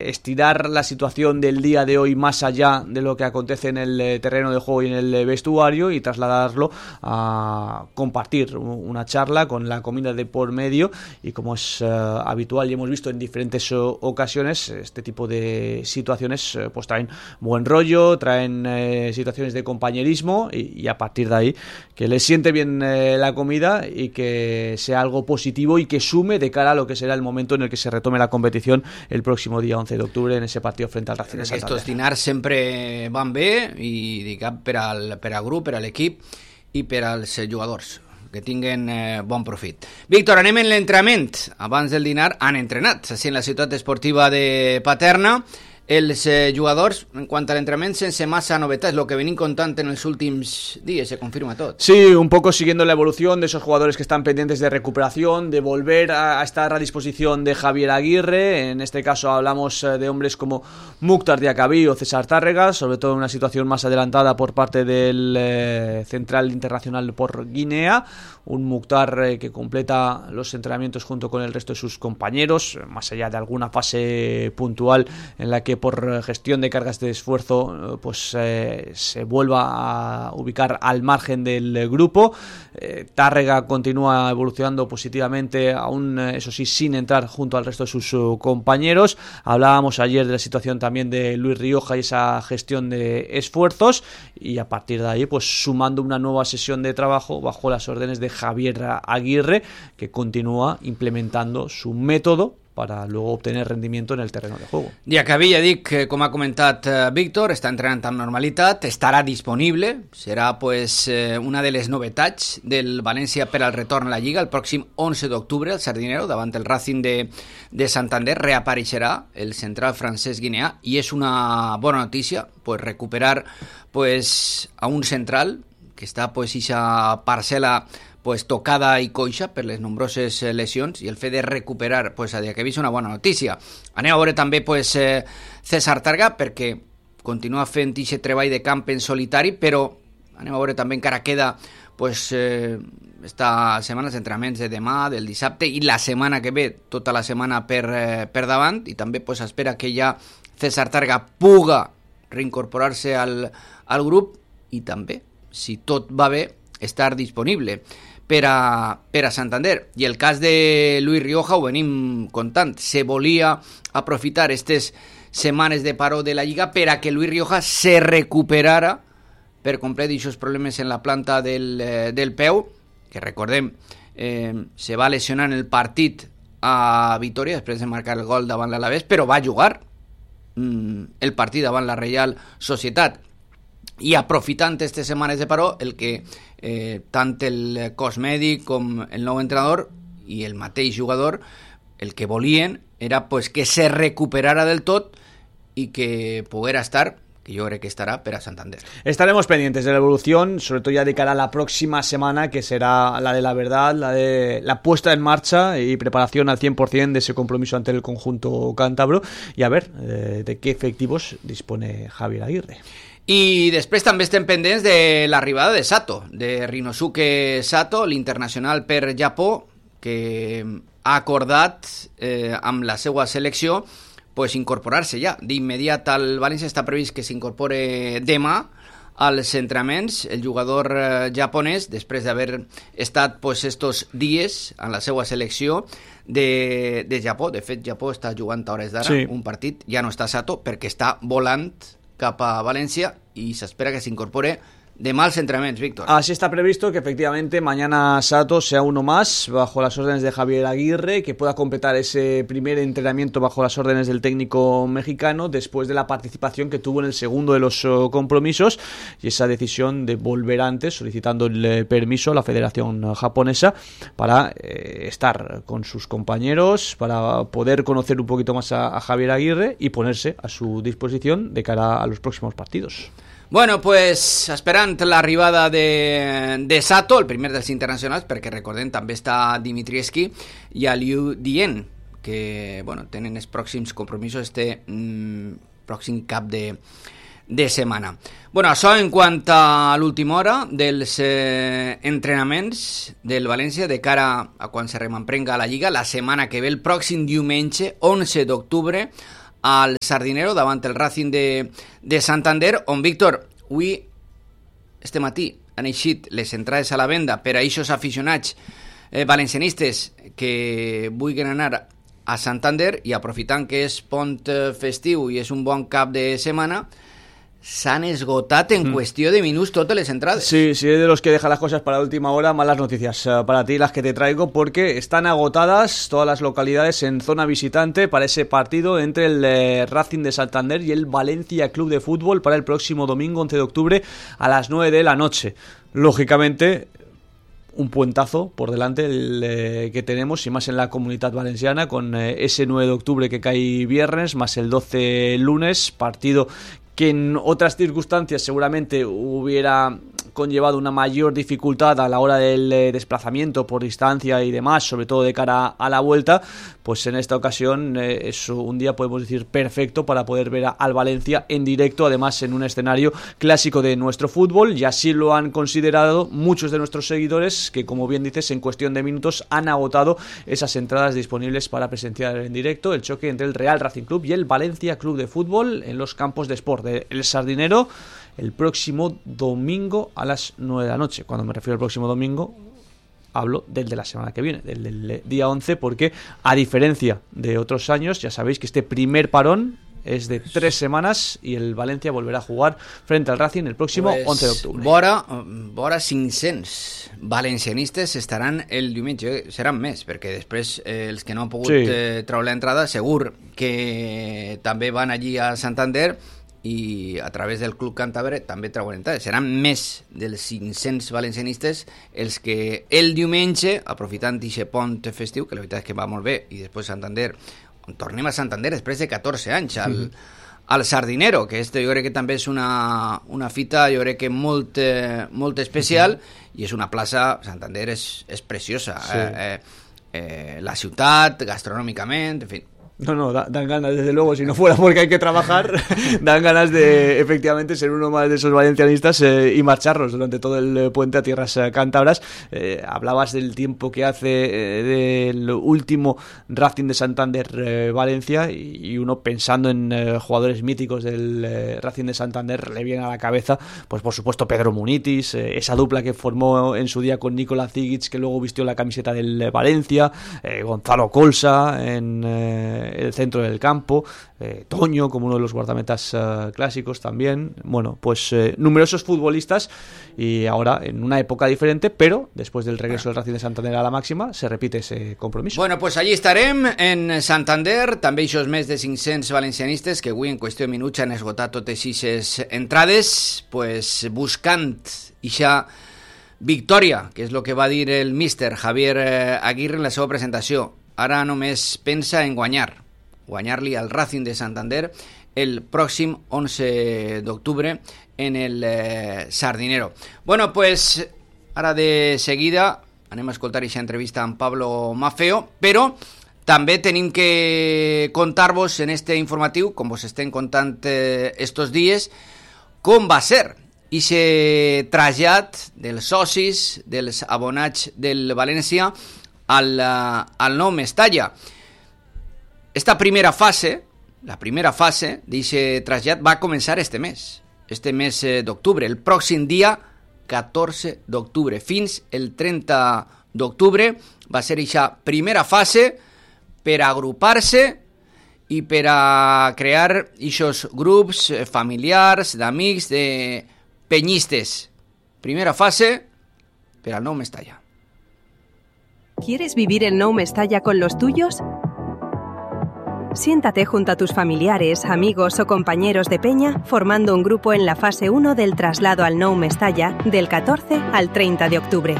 estirar la situación del día de hoy más allá de lo que acontece en el terreno de juego y en el vestuario y trasladarlo a compartir una charla con la comida de por medio, y como es habitual y hemos visto en diferentes ocasiones, este tipo de situaciones pues traen buen rollo, traen situaciones de compañerismo y a partir de ahí que les siente bien la comida y que sea algo positivo y que sume de cara a lo que será el momento en el que se retome la competición el próximo día 11 de octubre en ese partido frente al Racing de Santander. Estos dinars sempre van bé i diguem, per al grup, per a l'equip i per als jugadors que tinguen bon profit. Víctor, anem en l'entrenament. Abans del dinar han entrenat així en la ciutat esportiva de Paterna. Els jugadors, en quant a l'entrenament, sense massa novetats, lo que venim contant en els últims días, se confirma tot. Sí, un poco siguiendo la evolución de esos jugadores que están pendientes de recuperación, de volver a estar a disposición de Javier Aguirre. En este caso hablamos de hombres como Mukhtar Diakhaby o César Tárrega, sobre todo en una situación más adelantada por parte del central internacional por Guinea. Un Mukhtar que completa los entrenamientos junto con el resto de sus compañeros, más allá de alguna fase puntual en la que por gestión de cargas de esfuerzo pues se vuelva a ubicar al margen del grupo. Tárrega continúa evolucionando positivamente, aún eso sí sin entrar junto al resto de sus compañeros. Hablábamos ayer de la situación también de Luis Rioja y esa gestión de esfuerzos, y a partir de ahí pues sumando una nueva sesión de trabajo bajo las órdenes de Javier Aguirre, que continúa implementando su método para luego obtener rendimiento en el terreno de juego. Diakhaby, ja dic, com ha comentat Víctor, està entrenant amb normalitat, estarà disponible, serà pues una de les novetats del València per al retorn a la Lliga. El pròxim 11 d'octubre, el Sardinero, davant el Racing de Santander, reapareixerà el central francès guineà, i és una bona notícia pues recuperar pues a un central que està pues ixa parcel·la pues tocada i coixa per les nombroses lesions, i el fet de recuperar pues a Diakhaby és una bona notícia. Anem a veure també pues César Tárrega, perquè continua fent aquest treball de camp en solitari, però anem a veure també, encara queda pues esta setmana d'entrenaments de demà, del dissabte i la setmana que ve, tota la setmana per davant, i també pues espera que ja César Tárrega puga reincorporar-se al grup i també, si tot va bé, estar disponible per a Santander. I el cas de Luis Rioja ho venim contant, se volia aprofitar aquestes setmanes de paró de la Lliga per a que Luis Rioja se recuperara per complet d'aquests problemes en la planta del peu, que recordem se va lesionar en el partit a Vitoria després de marcar el gol davant l'Alavés, però va jugar el partit davant la Reial Societat. I aprofitant aquestes setmanes de paró, el que tant el cos mèdic com el nou entrenador i el mateix jugador el que volien era pues que se recuperara del tot i que poguera estar, que yo creo que estará para Santander. Estaremos pendientes de la evolución, sobre todo ya de cara a la próxima semana, que será la de la verdad, la de la puesta en marcha y preparación al 100% de ese compromiso ante el conjunto cántabro, y a ver de qué efectivos dispone Javier Aguirre. I després també estem pendents de l'arribada de Sato, de Rinosuke Sato, l'internacional per Japó, que ha acordat amb la seva selecció pues incorporar-se ja d'immediat al València. Està previst que s'incorpore demà als entrenaments el jugador japonès, després d'haver estat pues estos dies en la seva selecció de Japó. De fet, Japó està jugant a hores d'ara un partit, ja no està Sato perquè està volant cap a València y se espera que se incorpore de mal entrenamientos, Víctor. Así está previsto que efectivamente mañana Sato sea uno más bajo las órdenes de Javier Aguirre, que pueda completar ese primer entrenamiento bajo las órdenes del técnico mexicano después de la participación que tuvo en el segundo de los compromisos y esa decisión de volver antes, solicitando el permiso a la Federación Japonesa para estar con sus compañeros, para poder conocer un poquito más a Javier Aguirre y ponerse a su disposición de cara a los próximos partidos. Bueno, pues esperant l'arribada de Sato, el primer dels internacionals, perquè recordem també està Dimitrievski i Liu Dien, que bueno, tenen els pròxims compromisos pròxim cap de setmana. Bueno, això en quant a l'última hora dels entrenaments del València de cara a quan se rememprenga la Lliga la setmana que ve, el pròxim diumenge 11 d'octubre al Sardinero davant el Racing de Santander, on, Víctor, avui, este matí, han eixit les entrades a la venda per a eixos aficionats valencianistes que vulguin anar a Santander, i aprofitant que és pont festiu i és un bon cap de setmana, s'han esgotat en cuestión de minutos todas las entradas. Sí, sí, es de los que dejan las cosas para la última hora. Malas noticias para ti las que te traigo, porque están agotadas todas las localidades en zona visitante para ese partido entre el Racing de Santander y el Valencia Club de Fútbol para el próximo domingo 11 de octubre a las 9 de la noche. Lógicamente, un puentazo por delante que tenemos, y más en la Comunitat Valenciana, con ese 9 de octubre que cae viernes, más el 12 lunes, partido que en otras circunstancias seguramente hubiera conllevado una mayor dificultad a la hora del desplazamiento por distancia y demás, sobre todo de cara a la vuelta. Pues en esta ocasión es un día, podemos decir, perfecto para poder ver al Valencia en directo, además en un escenario clásico de nuestro fútbol, y así lo han considerado muchos de nuestros seguidores, que, como bien dices, en cuestión de minutos han agotado esas entradas disponibles para presenciar en directo el choque entre el Real Racing Club y el Valencia Club de Fútbol en los campos de Sport del Sardinero el próximo domingo a las 9 de la noche. Cuando me refiero al próximo domingo, hablo del de la semana que viene, del día 11, porque a diferencia de otros años, ya sabéis que este primer parón es de 3 semanas y el Valencia volverá a jugar frente al Racing el próximo 11 de octubre. Vora 500 valencianistes estaran el diumenge, seran més, perquè després els que no han pogut treure l'entrada segur que també van allí a Santander i a través del Club Càntabre també treuen entrades. Seran més dels 500 valencianistes els que el diumenge, aprofitant aquest pont festiu, que la veritat és que va molt bé, i després Santander, on tornem a Santander després de 14 anys al Sardinero, que jo crec que també és una fita, jo crec que molt especial, i és una plaça, Santander és preciosa, la ciutat, gastronòmicament, en fi. No, dan ganas, desde luego, si no fuera porque hay que trabajar, dan ganas de efectivamente ser uno más de esos valencianistas y marcharnos durante todo el puente a tierras cántabras. Hablabas del tiempo que hace del último Racing de Santander Valencia, y uno pensando en jugadores míticos del Racing de Santander le viene a la cabeza, pues por supuesto Pedro Munitis, esa dupla que formó en su día con Nikola Zigic, que luego vistió la camiseta del Valencia, Gonzalo Colsa en el centro del campo, Toño como uno de los guardametas clásicos también. Bueno, pues numerosos futbolistas, y ahora en una época diferente, pero después del regreso del Racing de Santander a la máxima se repite ese compromiso. Bueno, pues allí estarem en Santander, també aquests més de 500 valencianistes que avui en qüestió de minuts han esgotat totes aquestes entrades, pues buscant ixa victòria, que és el que va dir el míster Javier Aguirre en la seva presentació. Ara només pensa en guanyar-li al Racing de Santander el pròxim 11 d'octubre en el Sardinero. Bueno, pues ara de seguida anem a escoltar aquesta entrevista amb Pablo Maffeo, però també tenim que contar-vos en este informatiu, com vos estem contant estos dies, com va ser aquest trasllat dels socis, dels abonats del València al nou Mestalla. Esta primera fase, la primera fase d'aquest trasllat va començar este mes d'octubre, el pròxim dia 14 d'octubre, fins el 30 d'octubre va ser aquesta primera fase per agrupar-se i per a crear aquests grups familiars, d'amics, de peñistes. Primera fase per al nou Mestalla. ¿Quieres vivir el Nou Mestalla con los tuyos? Siéntate junto a tus familiares, amigos o compañeros de peña formando un grupo en la fase 1 del traslado al Nou Mestalla del 14 al 30 de octubre.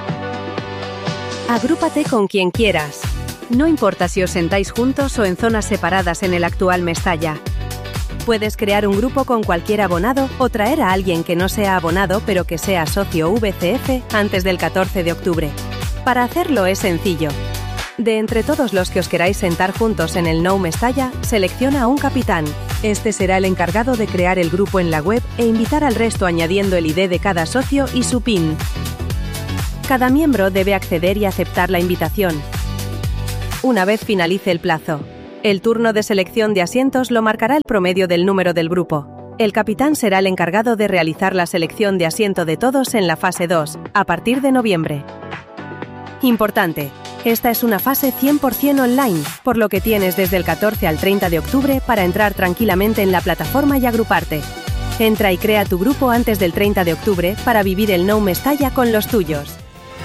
Agrúpate con quien quieras. No importa si os sentáis juntos o en zonas separadas en el actual Mestalla. Puedes crear un grupo con cualquier abonado o traer a alguien que no sea abonado pero que sea socio VCF antes del 14 de octubre. Para hacerlo es sencillo. De entre todos los que os queráis sentar juntos en el Nou Mestalla, selecciona a un capitán. Este será el encargado de crear el grupo en la web e invitar al resto añadiendo el ID de cada socio y su PIN. Cada miembro debe acceder y aceptar la invitación. Una vez finalice el plazo, El turno de selección de asientos lo marcará el promedio del número del grupo. El capitán será el encargado de realizar la selección de asiento de todos en la fase 2, a partir de noviembre. Importante, esta es una fase 100% online, por lo que tienes desde el 14 al 30 de octubre para entrar tranquilamente en la plataforma y agruparte. Entra y crea tu grupo antes del 30 de octubre para vivir el Nou Mestalla con los tuyos.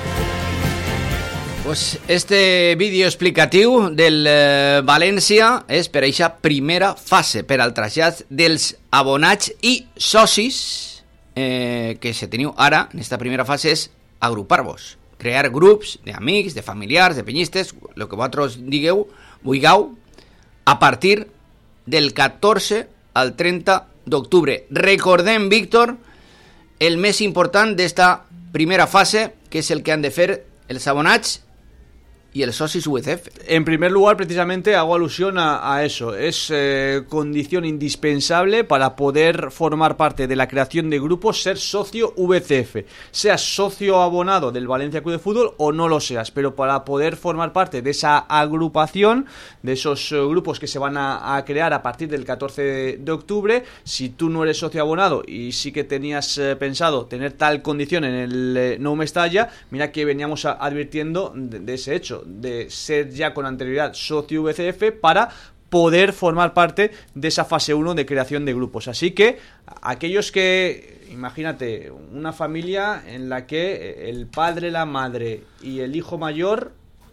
Pues este vídeo explicatiu del València és per eixa primera fase, per al trasllat dels abonats i socis que se teniu ara en esta primera fase és agrupar-vos, crear grups d'amics, de familiars, de penyistes, el que vosaltres vulgueu, a partir del 14 al 30 d'octubre. Recordem, Víctor, el més important d'esta primera fase, que és el que han de fer els abonats y el socis UCF. En primer lugar, precisamente hago alusión a eso. Es condición indispensable para poder formar parte de la creación de grupos, ser socio VCF. Seas socio abonado del Valencia Club de Fútbol o no lo seas, pero para poder formar parte de esa agrupación, de esos grupos que se van a crear a partir del 14 de octubre, si tú no eres socio abonado y sí que tenías pensado tener tal condición en el Nou Mestalla, mira que veníamos advirtiendo de ese hecho, de ser ya con anterioridad socio VCF para poder formar parte de esa fase 1 de creación de grupos. Así que aquellos que, imagínate, una familia en la que el padre, la madre y el hijo mayor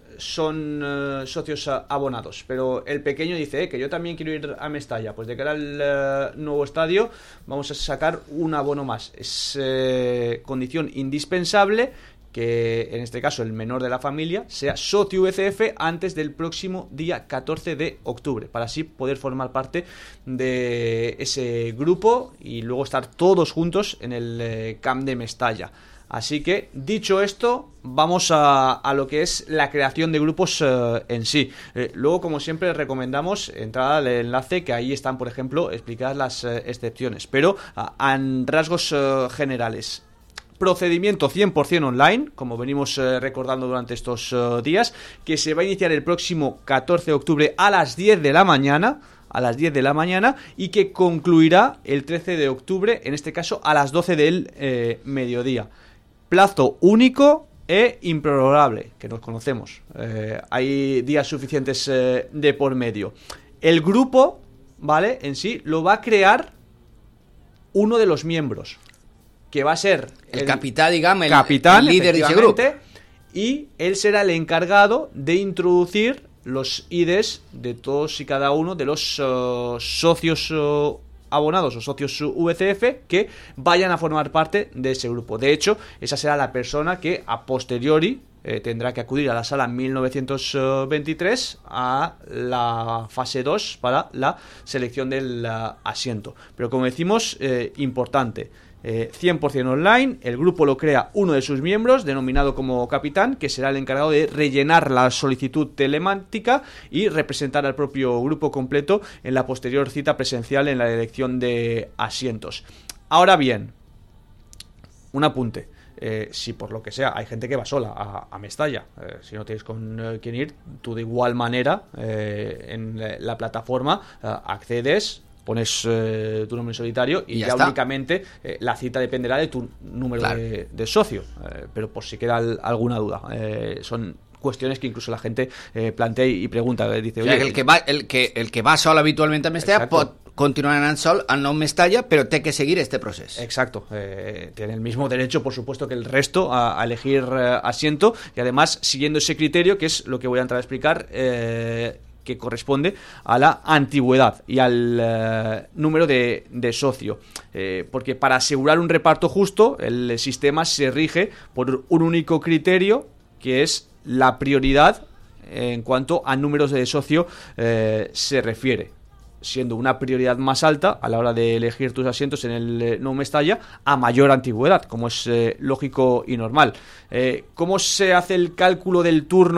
son socios abonados, pero el pequeño dice que yo también quiero ir a Mestalla, pues de cara al nuevo estadio vamos a sacar un abono más. Es condición indispensable que en este caso el menor de la familia sea socio VCF antes del próximo día 14 de octubre, para así poder formar parte de ese grupo y luego estar todos juntos en el Camp de Mestalla. Así que, dicho esto, vamos a lo que es la creación de grupos en sí. Luego, como siempre, recomendamos entrar al enlace, que ahí están, por ejemplo, explicadas las excepciones, pero en rasgos generales. Procedimiento 100% online, como venimos recordando durante estos días, que se va a iniciar el próximo 14 de octubre a las 10 de la mañana, y que concluirá el 13 de octubre, en este caso a las 12 del mediodía. Plazo único e improrrogable, que nos conocemos. Hay días suficientes de por medio. El grupo, ¿vale?, en sí, lo va a crear uno de los miembros, que va a ser el capitán, digamos, el líder de ese grupo. Y él será el encargado de introducir los IDs de todos y cada uno de los socios abonados o socios VCF que vayan a formar parte de ese grupo. De hecho, esa será la persona que a posteriori tendrá que acudir a la sala 1923 a la fase 2 para la selección del asiento. Pero como decimos, importante, 100% online, el grupo lo crea uno de sus miembros, denominado como capitán, que será el encargado de rellenar la solicitud telemática y representar al propio grupo completo en la posterior cita presencial en la elección de asientos. Ahora bien, un apunte. Si por lo que sea hay gente que va sola a Mestalla, si no tienes con quién ir, tú de igual manera en la plataforma accedes, pones tu nombre en solitario y ya únicamente la cita dependerá de tu número, claro, de socio, pero por si queda alguna duda, son cuestiones que incluso la gente plantea y pregunta, dice, oye, el que va sol habitualmente a Mestalla pot continuar anant sol al Nou Mestalla, pero té que seguir este proceso. Exacto, tiene el mismo derecho, por supuesto, que el resto a elegir asiento, y además siguiendo ese criterio, que es lo que voy a entrar a explicar, que corresponde a la antigüedad y al número de socio, porque para asegurar un reparto justo el sistema se rige por un único criterio, que es la prioridad en cuanto a números de socio se refiere, siendo una prioridad más alta a la hora de elegir tus asientos en el Nou Mestalla a mayor antigüedad, como es lógico y normal. ¿Cómo se hace el cálculo del turno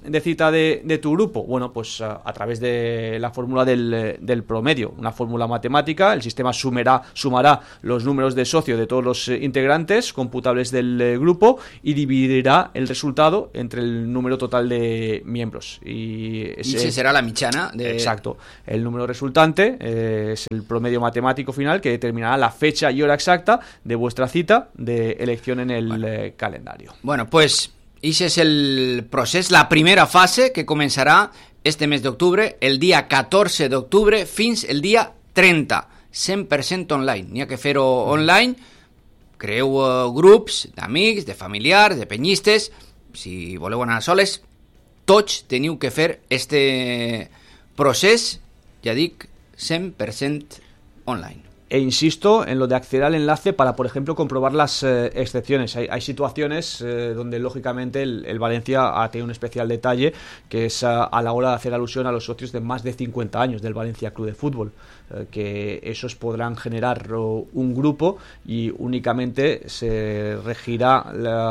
de cita de tu grupo? Bueno, pues a través de la fórmula del promedio, una fórmula matemática. El sistema sumará los números de socio de todos los integrantes computables del grupo y dividirá el resultado entre el número total de miembros. Y ese será la mitjana. Exacto. El número resultante es el promedio matemático final que determinará la fecha y hora exacta de vuestra cita de elección en el calendario. Bueno, pues ese és el procés, la primera fase que començarà este mes d'octubre, el dia 14 d'octubre fins el dia 30, 100% online. N'hi ha que fer-ho online, creeu grups d'amics, de familiars, de penyistes, si voleu anar soles, tots teniu que fer este procés, ja dic, 100% online. E insisto en lo de acceder al enlace para, por ejemplo, comprobar las excepciones. Hay situaciones donde, lógicamente, el Valencia ha tenido un especial detalle, que es a la hora de hacer alusión a los socios de más de 50 años del Valencia Club de Fútbol, que esos podrán generar un grupo y únicamente se regirá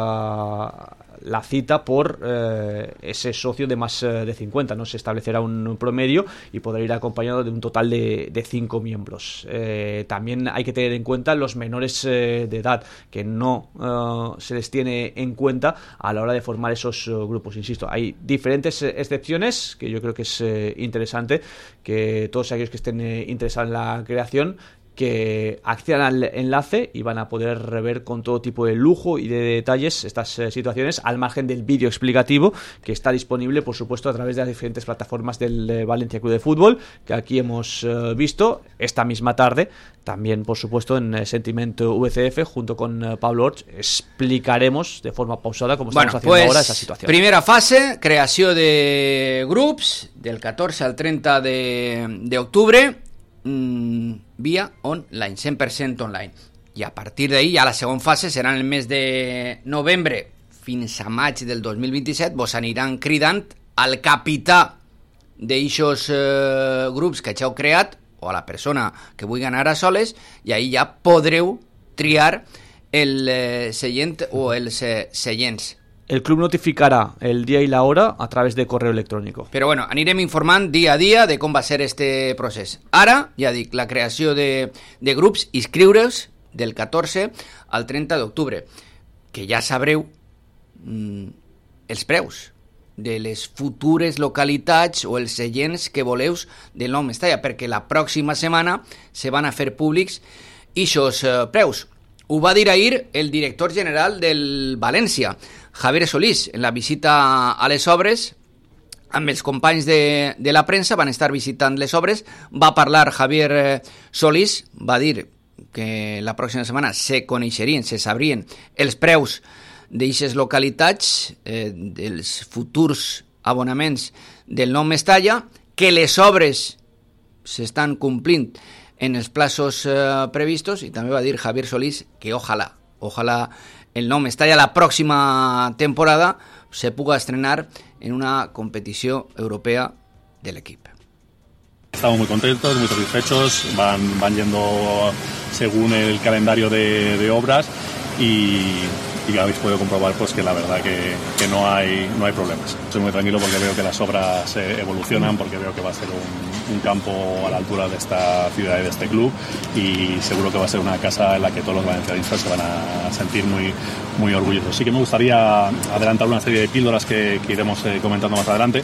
la cita por ese socio de más de 50, no se establecerá un promedio y podrá ir acompañado de un total de 5 miembros. También hay que tener en cuenta los menores de edad, que no se les tiene en cuenta a la hora de formar esos grupos. Insisto, hay diferentes excepciones que yo creo que es interesante que todos aquellos que estén interesados en la creación que accedan al enlace y van a poder ver con todo tipo de lujo y de detalles estas situaciones, al margen del vídeo explicativo que está disponible, por supuesto, a través de las diferentes plataformas del Valencia Club de Fútbol, que aquí hemos visto esta misma tarde. También, por supuesto, en Sentimiento VCF, junto con Pablo Orch, explicaremos de forma pausada cómo estamos haciendo ahora esa situación. Primera fase, creació de grups, del 14 al 30 d'octubre, via online, 100% online. I a partir d'ahir, ja la segona fase serà en el mes de novembre fins a maig del 2027. Vos aniran cridant al capità d'eixos grups que heu creat o a la persona que vulgui anar a soles, i ahir ja podreu triar el seient o els seients. El club notificarà el dia i la hora a través de correu electrònic. Però bueno, anirem informant dia a dia de com va ser este procés. Ara, ja dic, la creació de grups, inscriure's del 14 al 30 d'octubre, que ja sabreu els preus de les futures localitats o els seients que voleu del Nou Mestalla, perquè la pròxima setmana se van a fer públics ixos preus. Ho va dir ahir el director general del València, Javier Solís, en la visita a les obres. Amb els companys de la premsa van estar visitant les obres. Va parlar Javier Solís, va dir que la pròxima setmana se coneixerien, se sabrien els preus d'eixes localitats, dels futurs abonaments del Nou Mestalla, que les obres s'estan complint en els plazos previstos, i també va dir Javier Solís que ojalà el Nou Mestalla la próxima temporada se pueda estrenar en una competición europea del equipo. Estamos muy contentos, muy satisfechos, van yendo según el calendario de obras y habéis podido comprobar pues que la verdad que no hay problemas. Estoy muy tranquilo porque veo que las obras evolucionan, porque veo que va a ser un campo a la altura de esta ciudad y de este club, y seguro que va a ser una casa en la que todos los valencianistas se van a sentir muy, muy orgullosos. Sí que me gustaría adelantar una serie de píldoras que iremos comentando más adelante.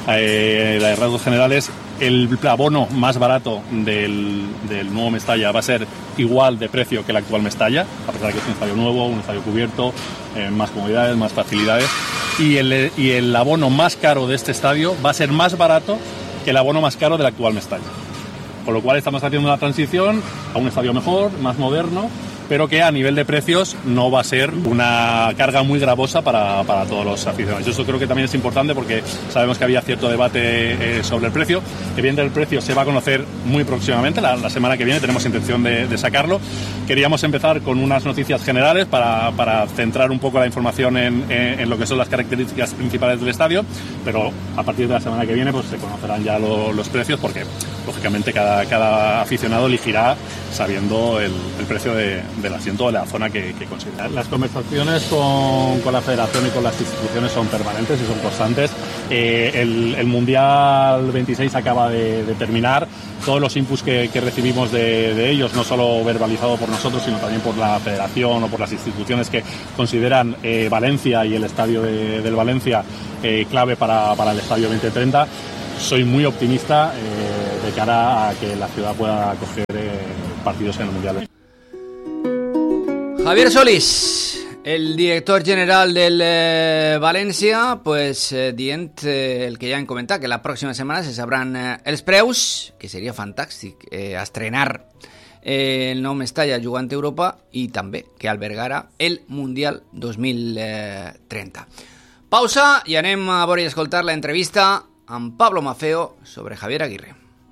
De rasgos generales, el abono más barato del nuevo Mestalla va a ser igual de precio que el actual Mestalla, a pesar de que es un estadio nuevo, un estadio cubierto, más comodidades, más facilidades, y el abono más caro de este estadio va a ser más barato que el abono más caro del actual Mestalla. Con lo cual estamos haciendo una transición a un estadio mejor, más moderno, pero que a nivel de precios no va a ser una carga muy gravosa para todos los aficionados. Eso creo que también es importante porque sabemos que había cierto debate sobre el precio. Evidentemente el precio se va a conocer muy próximamente, la semana que viene tenemos intención de sacarlo. Queríamos empezar con unas noticias generales para centrar un poco la información en lo que son las características principales del estadio, pero a partir de la semana que viene pues se conocerán ya los precios, porque lógicamente cada aficionado elegirá sabiendo el precio del asiento o de la zona que considera. Las conversaciones con la federación y con las instituciones son permanentes y son constantes. El Mundial 26 acaba de terminar. Todos los inputs que recibimos de ellos, no solo verbalizado por nosotros, sino también por la federación o por las instituciones que consideran Valencia y el estadio del Valencia clave para el estadio 2030. Soy muy optimista de cara a que la ciudad pueda acoger partidos en el Mundial. Javier Solís, el director general del València, pues dient el que ja hem comentat, que la pròxima setmana se sabran els preus, que seria fantàstic estrenar el nou Mestalla jugant a Europa i també que albergarà el Mundial 2030. Pausa i anem a veure i escoltar la entrevista amb Pablo Maffeo sobre Javier Aguirre.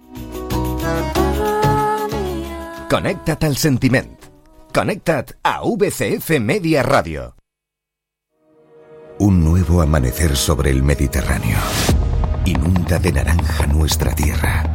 Connecta't al sentiment. Connecta't a VCF Media Radio. Un nuevo amanecer sobre el Mediterráneo. Inunda de naranja nuestra tierra.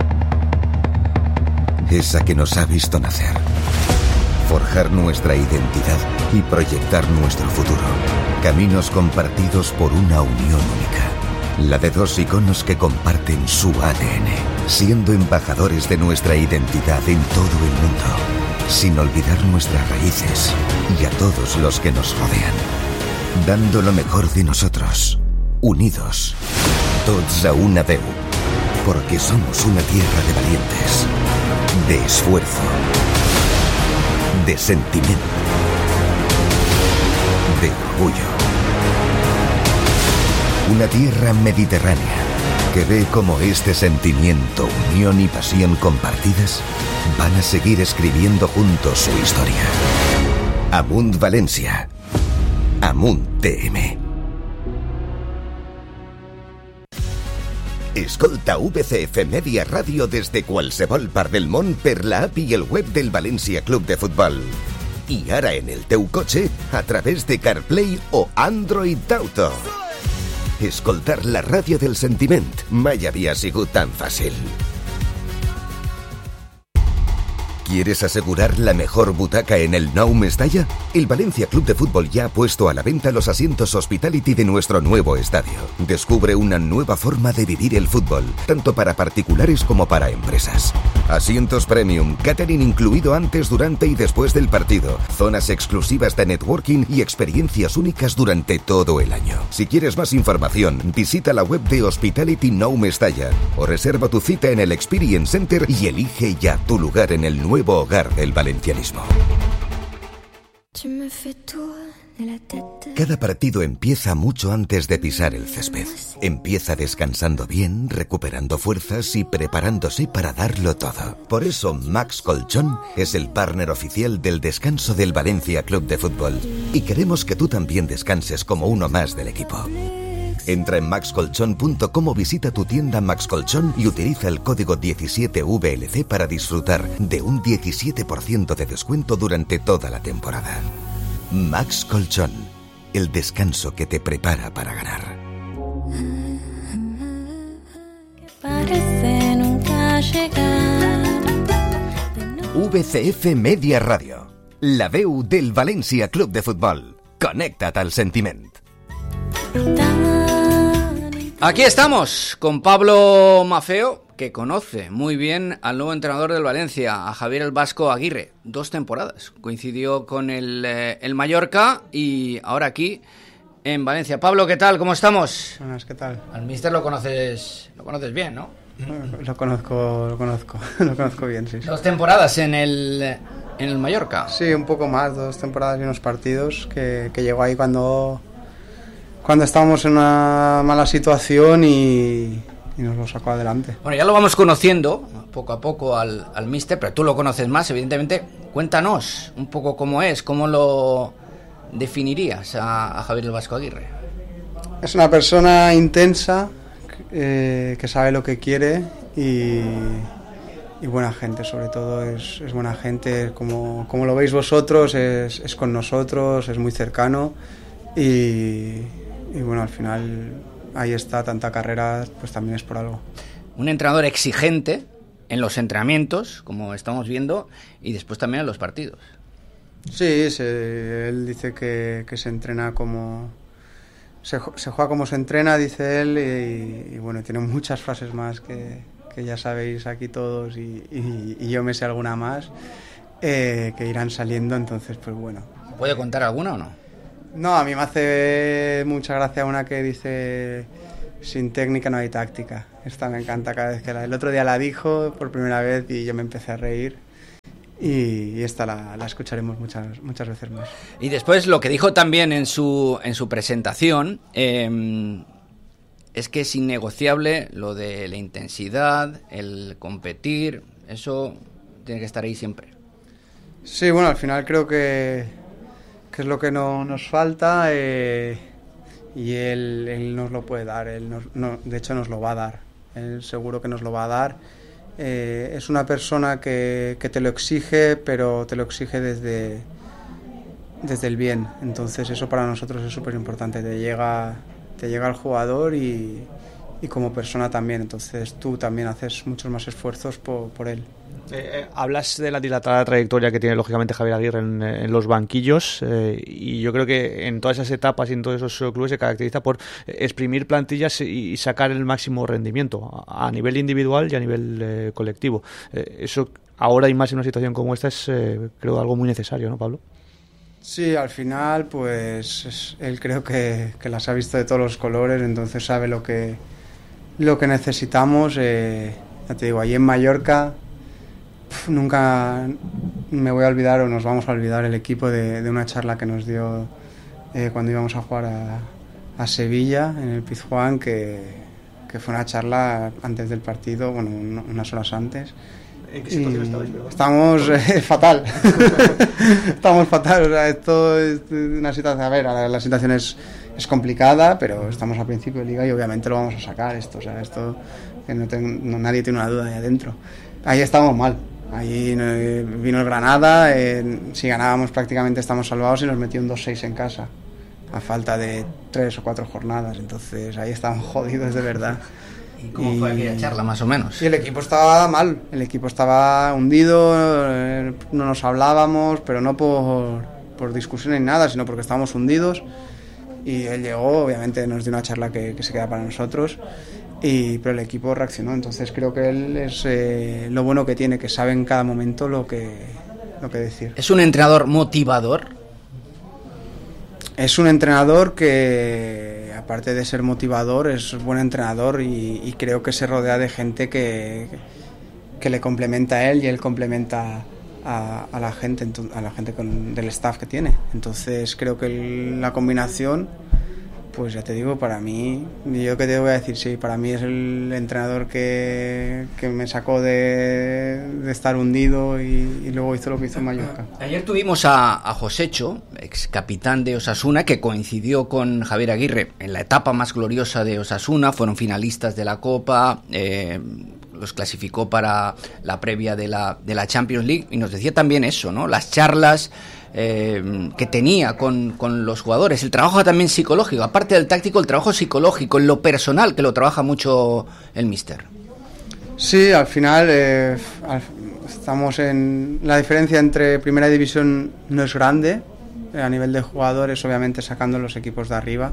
Esa que nos ha visto nacer. Forjar nuestra identidad y proyectar nuestro futuro. Caminos compartidos por una unión única. La de dos iconos que comparten su ADN, siendo embajadores de nuestra identidad en todo el mundo, sin olvidar nuestras raíces y a todos los que nos rodean, dando lo mejor de nosotros, unidos, tots a una veu, porque somos una tierra de valientes, de esfuerzo, de sentimiento, de orgullo. Una tierra mediterránea que ve cómo este sentimiento, unión y pasión compartidas van a seguir escribiendo juntos su historia. Amunt València. Amunt TM. Escolta VCF Media Radio des de qualsevol part del món per la app i el web del València Club de Futbol. I ara en el teu cotxe a través de CarPlay o Android Auto. Escoltar la ràdio del sentiment mai havia sigut tan fàcil. ¿Quieres asegurar la mejor butaca en el Nou Mestalla? El Valencia Club de Fútbol ya ha puesto a la venta los asientos Hospitality de nuestro nuevo estadio. Descubre una nueva forma de vivir el fútbol, tanto para particulares como para empresas. Asientos premium, catering incluido antes, durante y después del partido, zonas exclusivas de networking y experiencias únicas durante todo el año. Si quieres más información, visita la web de Hospitality Nou Mestalla o reserva tu cita en el Experience Center y elige ya tu lugar en el nuevo hogar del valencianismo. Cada partido empieza mucho antes de pisar el césped. Empieza descansando bien, recuperando fuerzas y preparándose para darlo todo. Por eso Max Colchón es el partner oficial del descanso del Valencia Club de Fútbol. Y queremos que tú también descanses como uno más del equipo. Entra en maxcolchon.com o visita tu tienda Max Colchón y utiliza el código 17VLC para disfrutar de un 17% de descuento durante toda la temporada. Max Colchón, el descanso que te prepara para ganar. VCF Media Radio, la veu del València Club de Futbol. Connecta't al sentiment. Aquí estamos con Pablo Maffeo, que conoce muy bien al nuevo entrenador del Valencia, a Javier el Vasco Aguirre. 2 temporadas. Coincidió con el Mallorca y ahora aquí en Valencia. Pablo, ¿qué tal? ¿Cómo estamos? Buenas, ¿qué tal? Al míster lo conoces bien, ¿no? Lo conozco bien, sí. 2 temporadas en el Mallorca. Sí, un poco más, 2 temporadas y unos partidos que llegó ahí cuando estábamos en una mala situación y nos lo sacó adelante. Bueno, ya lo vamos conociendo poco a poco al míster, pero tú lo conoces más, evidentemente. Cuéntanos un poco cómo es, cómo lo definirías a Javier el Vasco Aguirre. Es una persona intensa, que sabe lo que quiere y buena gente, sobre todo es buena gente, como lo veis vosotros, es con nosotros, es muy cercano y bueno, al final ahí está, tanta carrera, pues también es por algo. Un entrenador exigente, en los entrenamientos, como estamos viendo, y después también en los partidos. Sí, él dice que se entrena como... Se juega como se entrena, dice él, y bueno, tiene muchas frases más que ya sabéis aquí todos, y yo me sé alguna más, que irán saliendo, entonces pues bueno. ¿Puede contar alguna o no? No, a mí me hace mucha gracia una que dice: sin técnica no hay táctica. Esta me encanta cada vez que el otro día la dijo por primera vez y yo me empecé a reír. Y esta la escucharemos muchas veces más. Y después lo que dijo también en su presentación es que es innegociable lo de la intensidad, el competir, eso tiene que estar ahí siempre. Sí, bueno, al final creo que es lo que nos falta, y él nos lo puede dar, de hecho nos lo va a dar, él seguro que nos lo va a dar. Es una persona que te lo exige, pero te lo exige desde el bien. Entonces eso para nosotros es súper importante. Te llega al jugador y como persona también. Entonces tú también haces muchos más esfuerzos por él. Hablas de la dilatada trayectoria que tiene lógicamente Javier Aguirre en los banquillos, y yo creo que en todas esas etapas y en todos esos clubes se caracteriza por exprimir plantillas y sacar el máximo rendimiento a nivel individual y a nivel colectivo. Eso ahora y más en una situación como esta es creo algo muy necesario, ¿no, Pablo? Sí, al final pues él creo que las ha visto de todos los colores, entonces sabe lo que necesitamos. Ya te digo, allí en Mallorca nunca me voy a olvidar, o nos vamos a olvidar, el equipo de una charla que nos dio cuando íbamos a jugar a Sevilla en el Pizjuán, que fue una charla antes del partido, bueno, unas horas antes. ¿En qué situación estabais? Estamos fatal. Estamos fatal. O sea, esto es una situación. A ver, la situación es complicada, pero estamos a principio de liga y obviamente lo vamos a sacar. Esto que nadie tiene una duda ahí adentro. Ahí estamos mal. Ahí vino el Granada. Si ganábamos prácticamente estamos salvados, y nos metió un 2-6 en casa a falta de 3 o 4 jornadas. Entonces ahí estamos jodidos de verdad. ¿Y cómo fue aquella charla, más o menos? Y el equipo estaba mal, el equipo estaba hundido, no nos hablábamos, pero no por discusión ni nada, sino porque estábamos hundidos. Y él llegó, obviamente nos dio una charla que se queda para nosotros, pero el equipo reaccionó. Entonces creo que él es lo bueno que tiene, que sabe en cada momento lo que decir. ¿Es un entrenador motivador? Es un entrenador que, aparte de ser motivador, es buen entrenador, y creo que se rodea de gente que le complementa a él y él complementa a la gente del staff que tiene. Entonces creo que la combinación, pues ya te digo, para mí, yo que te voy a decir, sí, para mí es el entrenador que me sacó de estar hundido y luego hizo lo que hizo en Mallorca. Ayer tuvimos a Josecho, ex capitán de Osasuna, que coincidió con Javier Aguirre en la etapa más gloriosa de Osasuna. Fueron finalistas de la Copa, los clasificó para la previa de la Champions League, y nos decía también eso, ¿no? Las charlas que tenía con los jugadores, el trabajo también psicológico, aparte del táctico, el trabajo psicológico, en lo personal, que lo trabaja mucho el míster. Sí, al final estamos en... La diferencia entre primera división no es grande, a nivel de jugadores, obviamente sacando los equipos de arriba.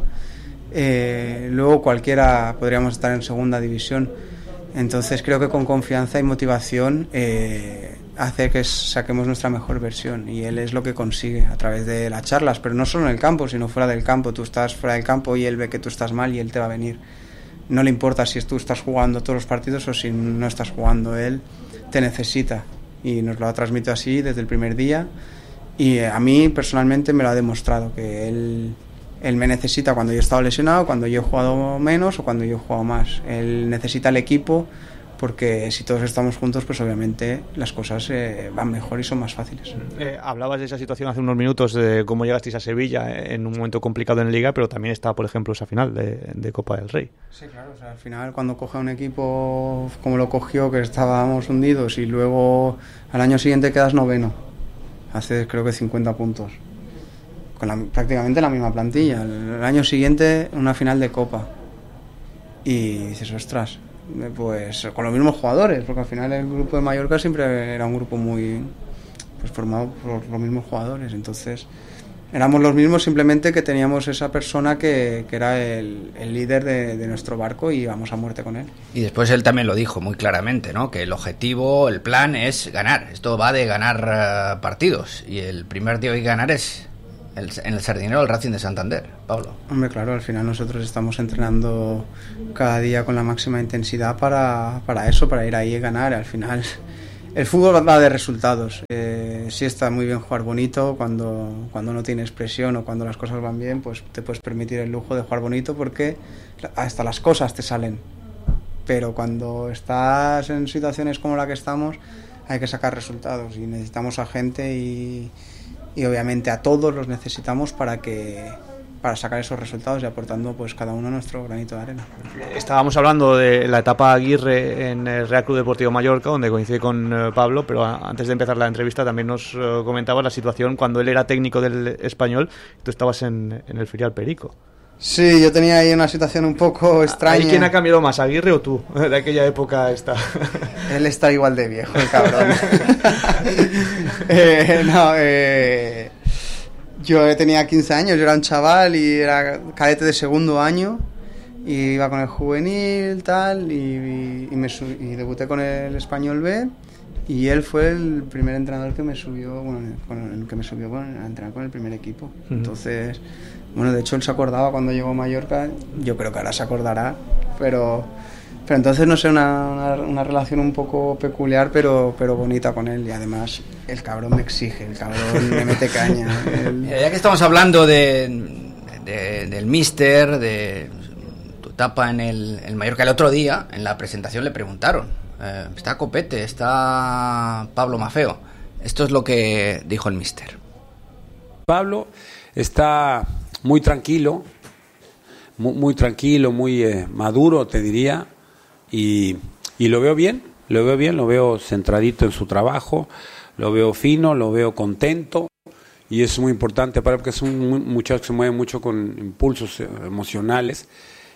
Luego cualquiera podríamos estar en segunda división. Entonces creo que con confianza y motivación hace que saquemos nuestra mejor versión, y él es lo que consigue a través de las charlas, pero no solo en el campo, sino fuera del campo. Tú estás fuera del campo y él ve que tú estás mal y él te va a venir. No le importa si tú estás jugando todos los partidos o si no estás jugando, él te necesita, y nos lo ha transmitido así desde el primer día, y a mí personalmente me lo ha demostrado, que él me necesita cuando yo he estado lesionado, cuando yo he jugado menos o cuando yo he jugado más. Él necesita el equipo, porque si todos estamos juntos, pues obviamente las cosas van mejor y son más fáciles. Hablabas de esa situación hace unos minutos, de cómo llegasteis a Sevilla en un momento complicado en la Liga, pero también está, por ejemplo, esa final de Copa del Rey. Sí, claro, o sea, al final cuando coge un equipo como lo cogió, que estábamos hundidos, y luego al año siguiente quedas noveno, haces creo que 50 puntos, con prácticamente la misma plantilla. El año siguiente una final de Copa, y dices, ostras, pues con los mismos jugadores, porque al final el grupo de Mallorca siempre era un grupo muy pues formado por los mismos jugadores, entonces éramos los mismos, simplemente que teníamos esa persona que era el líder de nuestro barco y íbamos a muerte con él. Y después él también lo dijo muy claramente, ¿no? Que el objetivo, el plan es ganar. Esto va de ganar partidos. Y el primer día que ganar es en el Sardinero, el Racing de Santander. Pablo. Hombre, claro, al final nosotros estamos entrenando cada día con la máxima intensidad para eso, para ir ahí y ganar. Al final el fútbol va de resultados. Sí está muy bien jugar bonito cuando no tienes presión o cuando las cosas van bien, pues te puedes permitir el lujo de jugar bonito porque hasta las cosas te salen. Pero cuando estás en situaciones como la que estamos, hay que sacar resultados y necesitamos a gente y obviamente a todos los necesitamos para sacar esos resultados y aportando pues cada uno nuestro granito de arena. Estábamos hablando de la etapa Aguirre en el Real Club Deportivo Mallorca, donde coincide con Pablo, pero antes de empezar la entrevista también nos comentaba la situación cuando él era técnico del Español y tú estabas en el filial Perico. Sí, yo tenía ahí una situación un poco extraña. ¿Quién ha cambiado más, Aguirre o tú, de aquella época esta? Él está igual de viejo, el cabrón. Yo tenía 15 años, yo era un chaval y era cadete de segundo año y iba con el juvenil tal y debuté con el Español B y él fue el primer entrenador que me subió, a entrenar con el primer equipo. Entonces, bueno, de hecho él se acordaba cuando llegó a Mallorca, yo creo que ahora se acordará, pero entonces no sé, una relación un poco peculiar pero bonita con él y además el cabrón me exige, el cabrón me mete caña. Ya que estamos hablando del míster, de tu etapa en el Mallorca, el otro día en la presentación le preguntaron, está Copete, está Pablo Maffeo, esto es lo que dijo el míster. Pablo está muy tranquilo, muy tranquilo, muy maduro, te diría. Y lo veo bien, lo veo centradito en su trabajo, lo veo fino, lo veo contento y es muy importante para él porque es un muchacho que se mueve mucho con impulsos emocionales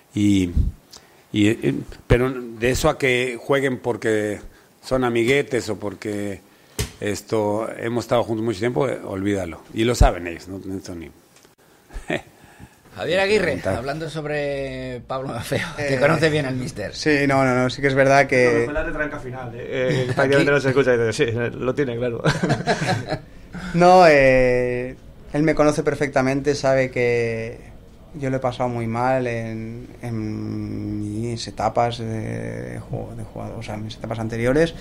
pero de eso a que jueguen porque son amiguetes o porque hemos estado juntos mucho tiempo, olvídalo. Y lo saben ellos, no ni Javier Aguirre, hablando sobre Pablo Maffeo, que conoce bien al míster. Sí, no, sí que es verdad que... Fue la retranca final, prácticamente no se escucha y dice, sí, lo tiene, claro. No, él me conoce perfectamente, sabe que yo lo he pasado muy mal en mis etapas de jugador, o sea, en mis etapas anteriores.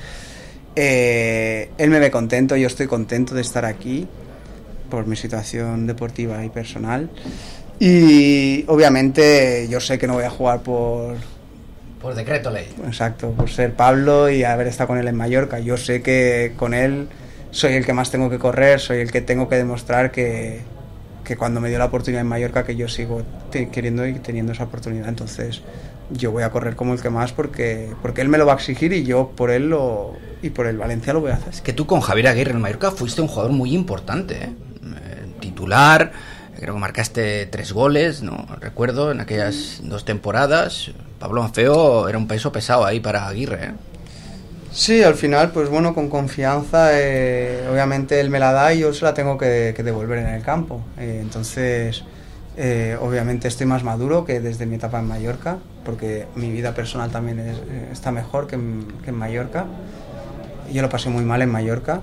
Él me ve contento, yo estoy contento de estar aquí por mi situación deportiva y personal. Y obviamente yo sé que no voy a jugar por decreto ley. Exacto, por ser Pablo y haber estado con él en Mallorca. Yo sé que con él soy el que más tengo que correr, soy el que tengo que demostrar que cuando me dio la oportunidad en Mallorca que yo sigo queriendo y teniendo esa oportunidad. Entonces yo voy a correr como el que más porque él me lo va a exigir y yo por él y por el Valencia lo voy a hacer. Es que tú con Javier Aguirre en Mallorca fuiste un jugador muy importante, titular. Creo que marcaste 3 goles, no recuerdo, en aquellas 2 temporadas. Pablo Maffeo era un peso pesado ahí para Aguirre, Sí, al final, pues bueno, con confianza, obviamente él me la da y yo se la tengo que devolver en el campo. Entonces, obviamente estoy más maduro que desde mi etapa en Mallorca, porque mi vida personal también está mejor que en Mallorca. Yo lo pasé muy mal en Mallorca.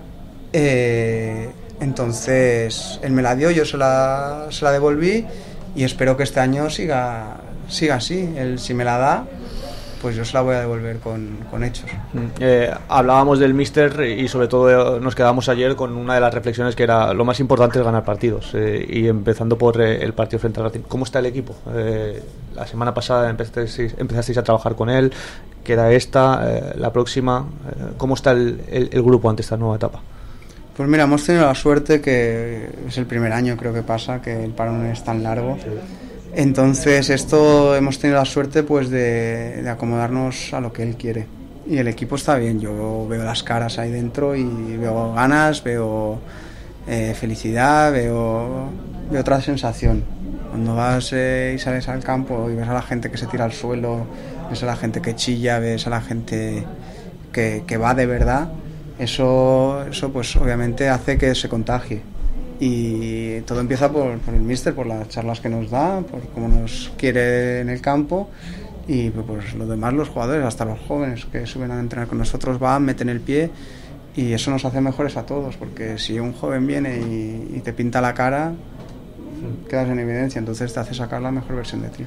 Entonces él me la dio, yo se la devolví y espero que este año siga así. Él si me la da, pues yo se la voy a devolver con hechos. Hablábamos del míster y sobre todo nos quedamos ayer con una de las reflexiones que era lo más importante es ganar partidos y empezando por el partido frente al Racing. ¿Cómo está el equipo? La semana pasada empezasteis a trabajar con él, queda la próxima. ¿Cómo está el grupo ante esta nueva etapa? Pues mira, hemos tenido la suerte que es el primer año creo que pasa, que el parón es tan largo. Entonces hemos tenido la suerte pues de acomodarnos a lo que él quiere. Y el equipo está bien, yo veo las caras ahí dentro y veo ganas, veo felicidad, veo otra sensación. Cuando vas y sales al campo y ves a la gente que se tira al suelo ves a la gente que chilla, ves a la gente que va de verdad, eso pues obviamente hace que se contagie. Y todo empieza por el míster, por las charlas que nos da, por cómo nos quiere en el campo, y pues lo demás, los jugadores, hasta los jóvenes que suben a entrenar con nosotros, van, meten el pie, y eso nos hace mejores a todos, porque si un joven viene y te pinta la cara, quedas en evidencia, entonces te hace sacar la mejor versión de ti.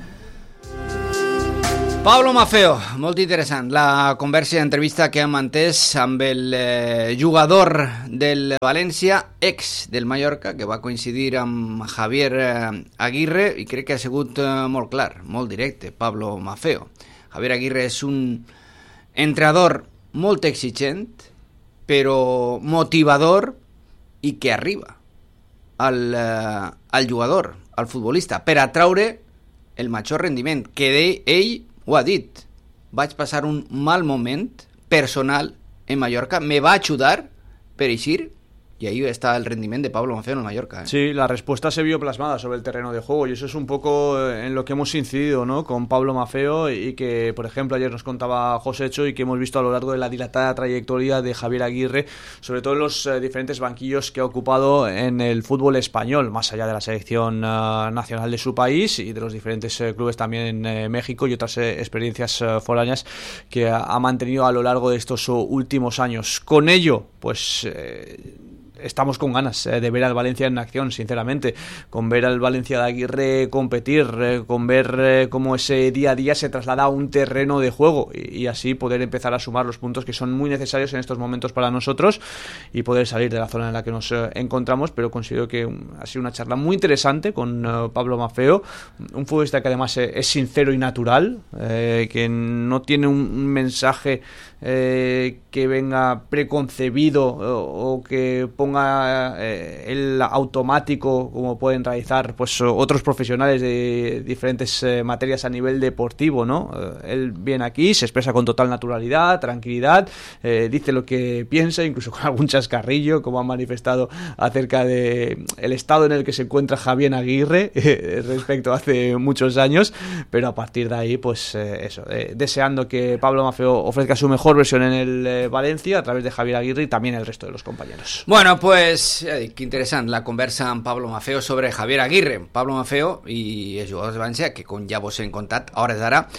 Pablo Maffeo, molt interessant la conversa i entrevista que hem mantès amb el jugador del València, ex del Mallorca, que va coincidir amb Javier Aguirre, i crec que ha sigut molt clar, molt directe, Pablo Maffeo. Javier Aguirre és un entrenador molt exigent, però motivador i que arriba al jugador, al futbolista, per atraure el major rendiment, que ell ho ha dit, vaig passar un mal moment personal en Mallorca, me va ajudar per eixir, y ahí está el rendimiento de Pablo Maffeo en el Mallorca. Sí, la respuesta se vio plasmada sobre el terreno de juego, y eso es un poco en lo que hemos incidido, ¿no?, con Pablo Maffeo, y que, por ejemplo, ayer nos contaba Josécho, y que hemos visto a lo largo de la dilatada trayectoria de Javier Aguirre, sobre todo en los diferentes banquillos que ha ocupado en el fútbol español, más allá de la selección nacional de su país y de los diferentes clubes también en México y otras experiencias foráneas que ha mantenido a lo largo de estos últimos años. Con ello, pues estamos con ganas de ver al Valencia en acción, sinceramente, con ver al Valencia de Aguirre competir, con ver cómo ese día a día se traslada a un terreno de juego, y así poder empezar a sumar los puntos que son muy necesarios en estos momentos para nosotros y poder salir de la zona en la que nos encontramos. Pero considero que ha sido una charla muy interesante con Pablo Maffeo, un futbolista que además es sincero y natural, que no tiene un mensaje que venga preconcebido o que ponga el automático como pueden realizar pues otros profesionales de diferentes materias a nivel deportivo, ¿no? Él viene aquí, se expresa con total naturalidad, tranquilidad, dice lo que piensa, incluso con algún chascarrillo, como ha manifestado acerca de el estado en el que se encuentra Javier Aguirre respecto a hace muchos años, pero a partir de ahí pues deseando que Pablo Maffeo ofrezca su mejor versión en el Valencia a través de Javier Aguirre y también el resto de los compañeros. Bueno, pues qué interesante la conversa amb Pablo Maffeo sobre Javier Aguirre. Pablo Maffeo i els jugadors de València, que com ja vos hem contat a hores d'ara,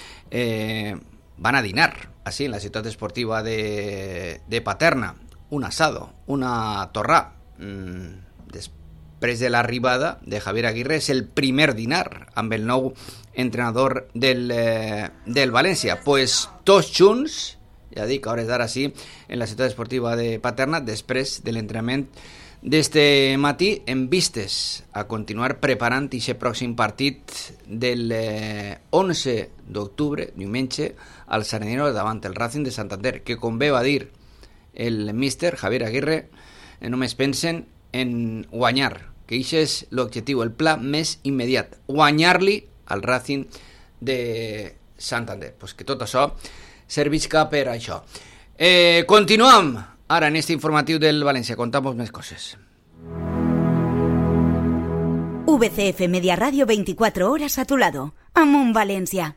van a dinar així en la ciutat esportiva de Paterna, un asado, una torrà. Després de l'arribada de Javier Aguirre és el primer dinar amb el nou entrenador del València. Pues tots junts, ja dic, a hores d'ara sí, en la ciutat esportiva de Paterna, després de l'entrenament d'este matí, en vistes a continuar preparant aquest pròxim partit del 11 d'octubre, diumenge, al Sardinero davant el Racing de Santander, que com bé va dir el míster Javier Aguirre, només pensen en guanyar, que això és l'objectiu, el pla més immediat, guanyar-li al Racing de Santander. Pues que tot això servisca per això. Continuem ara en este informatiu del València, contamos més coses. VCF Media Radio, 24 horas a tu lado. Amun Valencia.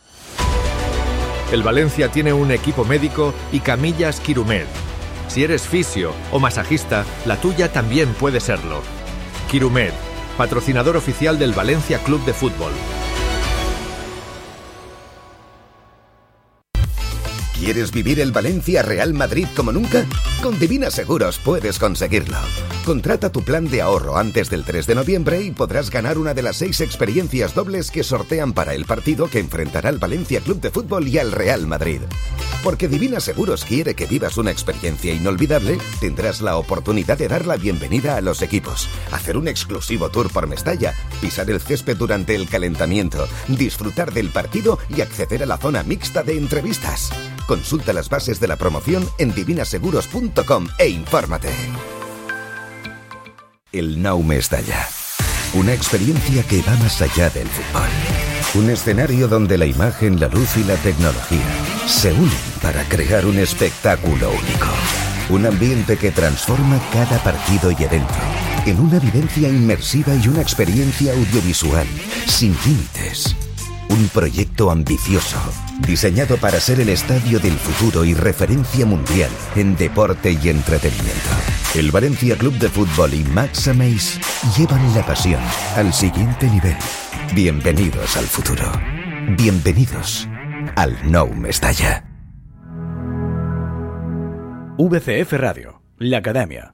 El Valencia tiene un equipo médico y camillas Quirumed. Si eres fisio o masajista, la tuya también puede serlo. Quirumed, patrocinador oficial del Valencia Club de Fútbol. ¿Quieres vivir el Valencia Real Madrid como nunca? Con Divina Seguros puedes conseguirlo. Contrata tu plan de ahorro antes del 3 de noviembre y podrás ganar una de las 6 experiencias dobles que sortean para el partido que enfrentará al Valencia Club de Fútbol y al Real Madrid. Porque Divina Seguros quiere que vivas una experiencia inolvidable, tendrás la oportunidad de dar la bienvenida a los equipos, hacer un exclusivo tour por Mestalla, pisar el césped durante el calentamiento, disfrutar del partido y acceder a la zona mixta de entrevistas. Consulta las bases de la promoción en divinaseguros.com e infórmate. El Nou Mestalla. Una experiencia que va más allá del fútbol. Un escenario donde la imagen, la luz y la tecnología se unen para crear un espectáculo único. Un ambiente que transforma cada partido y evento en una vivencia inmersiva y una experiencia audiovisual sin límites. Un proyecto ambicioso, diseñado para ser el estadio del futuro y referencia mundial en deporte y entretenimiento. El Valencia Club de Fútbol y Max Ameis llevan la pasión al siguiente nivel. Bienvenidos al futuro. Bienvenidos al Nou Mestalla. VCF Radio, l'Acadèmia.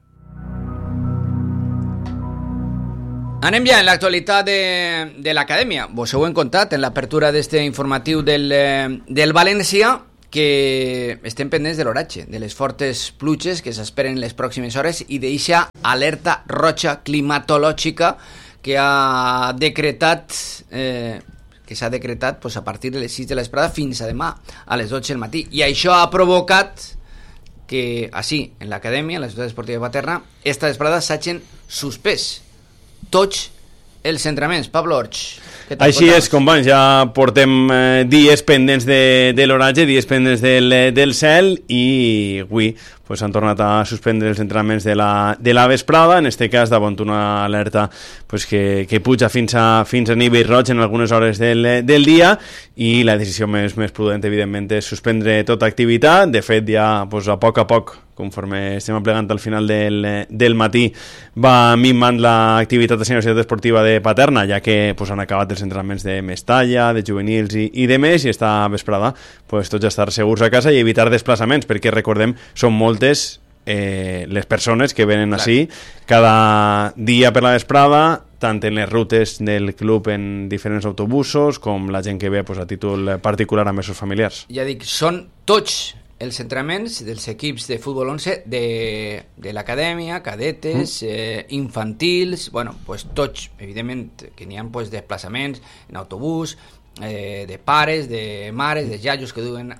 Anem ja en l'actualitat de l'Acadèmia. Vos heu encontrat en l'apertura d'este informatiu del València que estem pendents de l'oratge, de les fortes pluges que s'esperen les pròximes hores i d'eixa alerta roja climatològica que ha decretat s'ha decretat pues, a partir de les 6 de l'esprada fins a demà a les 12 del matí. I això ha provocat que així, en l'Acadèmia, en la ciutat esportiva de Paterna, esta vesprada s'hagin suspès tots els entrenaments. Pablo Orch. Així és, companys, ja portem dies pendents de l'oratge, dies pendents del cel, i avui pues, han tornat a suspendre els entrenaments de la vesprada, en este cas davant una alerta pues, que puja fins a nivell roig en algunes hores del dia, i la decisió més prudent, evidentment, és suspendre tota activitat. De fet, ja pues, a poc, conforme estem aplegant al final del matí, va minvant l'activitat de la ciutat esportiva de Paterna, ja que pues, han acabat els entrenaments de Mestalla, de juvenils i de més, i esta vesprada pues, tots ja estar segurs a casa i evitar desplaçaments, perquè recordem, són moltes les persones que venen així cada dia per la vesprada, tant en les rutes del club en diferents autobusos com la gent que ve pues, a títol particular amb els seus familiars. Ja dic, són tots els entrenaments dels equips de futbol 11 de l'acadèmia, cadetes, infantils, bueno, pues tots, evidentment, que n'hi ha pues, desplaçaments en autobús, de pares, de mares, de iaios que duen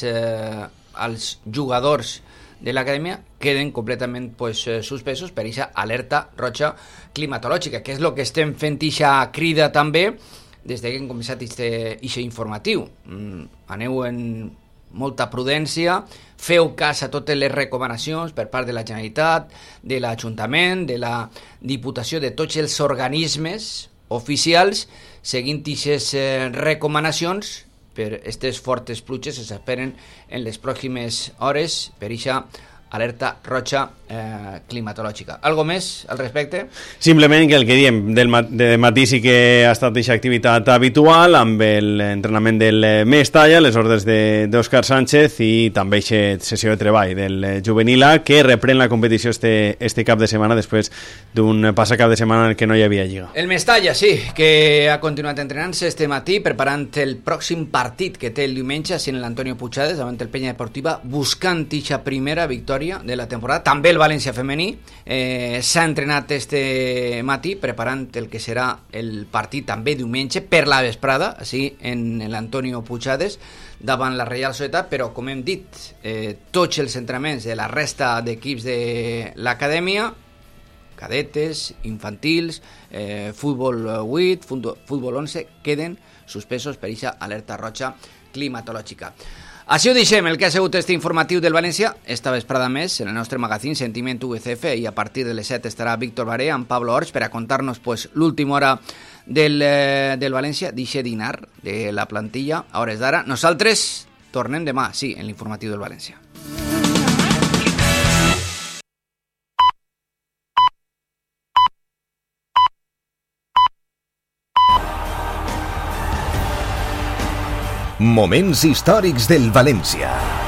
als jugadors de l'acadèmia, queden completament pues, suspesos per aquesta alerta roja climatològica, que és el que estem fent aquesta crida també des que hem començat aquest informatiu. Aneu en molta prudència, feu cas a totes les recomanacions per part de la Generalitat, de l'Ajuntament, de la Diputació, de tots els organismes oficials, seguint aquestes recomanacions per aquestes fortes pluges que s'esperen en les pròximes hores per aquesta alerta roja climatològica. Algo més al respecte? Simplement que el que diem, de matí sí que ha estat aquesta activitat habitual amb l'entrenament del Mestalla, les ordres d'Òscar Sánchez i també aquesta sessió de treball del juvenil A, que reprèn la competició este cap de setmana després d'un passat cap de setmana en què no hi havia lliga. El Mestalla, sí, que ha continuat entrenant-se este matí preparant el pròxim partit que té el diumenge en l'Antonio Puigades davant el Penya Deportiva, buscant aquesta primera victòria de la temporada. També el València femení s'ha entrenat este matí preparant el que serà el partit també diumenge per la vesprada, així en l'Antonio Puigades davant la Reial Societat, però com hem dit, tots els entrenaments de la resta d'equips de l'acadèmia, cadetes, infantils, futbol 8, futbol 11, queden suspesos per aquesta alerta roja climatològica. Així ho deixem, el que ha sigut este informatiu del València. Esta vesprada més, en el nostre magazín Sentiment VCF, i a partir de les 7 estarà Víctor Baré amb Pablo Orch per a contar-nos pues, l'última hora del València, d'eixe dinar de la plantilla a hores d'ara. Nosaltres tornem demà, sí, en l'informatiu del València. Moments històrics del València.